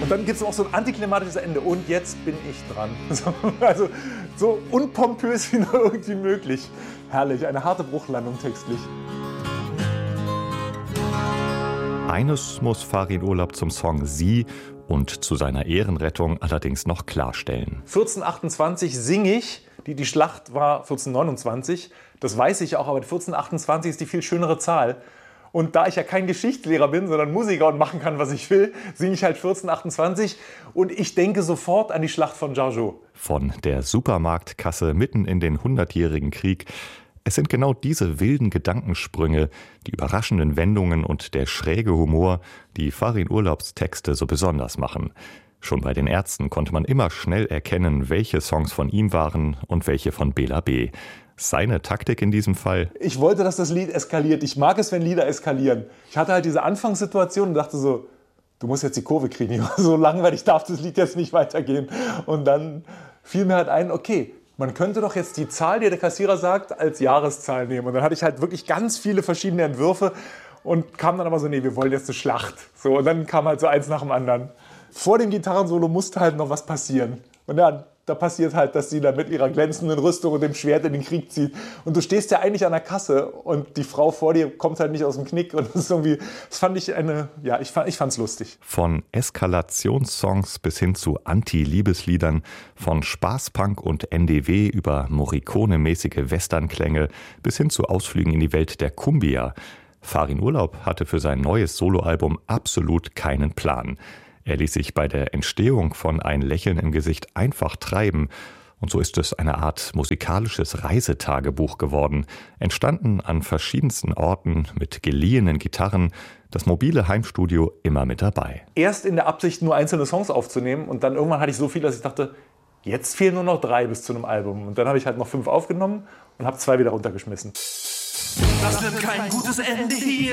Und dann gibt es auch so ein antiklimatisches Ende. Und jetzt bin ich dran. Also so unpompös wie nur irgendwie möglich. Herrlich, eine harte Bruchlandung textlich. Eines muss Farin Urlaub zum Song Sie und zu seiner Ehrenrettung allerdings noch klarstellen. 1428 singe ich, die Schlacht war 1429, das weiß ich auch, aber 1428 ist die viel schönere Zahl. Und da ich ja kein Geschichtslehrer bin, sondern Musiker und machen kann, was ich will, singe ich halt 1428 und ich denke sofort an die Schlacht von Jargeau. Von der Supermarktkasse mitten in den 100-jährigen Krieg. Es sind genau diese wilden Gedankensprünge, die überraschenden Wendungen und der schräge Humor, die Farin Urlaubs Texte so besonders machen. Schon bei den Ärzten konnte man immer schnell erkennen, welche Songs von ihm waren und welche von Bela B. Seine Taktik in diesem Fall? Ich wollte, dass das Lied eskaliert. Ich mag es, wenn Lieder eskalieren. Ich hatte halt diese Anfangssituation und dachte so, du musst jetzt die Kurve kriegen. Ich war so langweilig, darf das Lied jetzt nicht weitergehen. Und dann fiel mir halt ein, okay, man könnte doch jetzt die Zahl, die der Kassierer sagt, als Jahreszahl nehmen. Und dann hatte ich halt wirklich ganz viele verschiedene Entwürfe und kam dann aber so, nee, wir wollen jetzt eine Schlacht. So, und dann kam halt so eins nach dem anderen. Vor dem Gitarrensolo musste halt noch was passieren. Und ja, da passiert halt, dass sie da mit ihrer glänzenden Rüstung und dem Schwert in den Krieg zieht. Und du stehst ja eigentlich an der Kasse und die Frau vor dir kommt halt nicht aus dem Knick. Und das ist irgendwie, das fand ich ich fand's lustig. Von Eskalationssongs bis hin zu Anti-Liebesliedern, von Spaßpunk und NDW über Morricone-mäßige Westernklänge bis hin zu Ausflügen in die Welt der Cumbia. Farin Urlaub hatte für sein neues Soloalbum absolut keinen Plan. Er ließ sich bei der Entstehung von Ein Lächeln im Gesicht einfach treiben. Und so ist es eine Art musikalisches Reisetagebuch geworden. Entstanden an verschiedensten Orten mit geliehenen Gitarren. Das mobile Heimstudio immer mit dabei. Erst in der Absicht, nur einzelne Songs aufzunehmen. Und dann irgendwann hatte ich so viel, dass ich dachte, jetzt fehlen nur noch 3 bis zu einem Album. Und dann habe ich halt noch 5 aufgenommen und habe 2 wieder runtergeschmissen. Das wird kein gutes Ende hier.